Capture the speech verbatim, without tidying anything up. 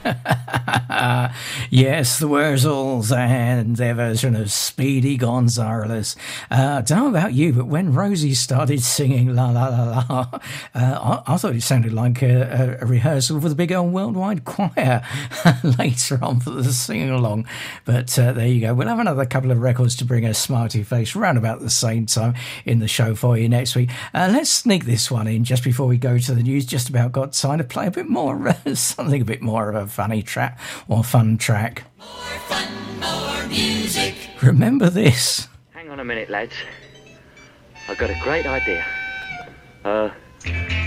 Yes, the Wurzels and their version of Speedy Gonzales. Uh, I don't know about you, but when Rosie started singing La La La La, uh, I, I thought it sounded like a, a, a rehearsal for the big old worldwide choir later on for the sing-along. But uh, there you go. We'll have another couple of records to bring a smarty face around about the same time in the show for you next week. Uh, let's sneak this one in just before we go to the news. Just about got time to play a bit more, uh, something a bit more of a funny track or fun track. More fun, more music. Remember this. Hang on a minute, lads. I've got a great idea. Uh,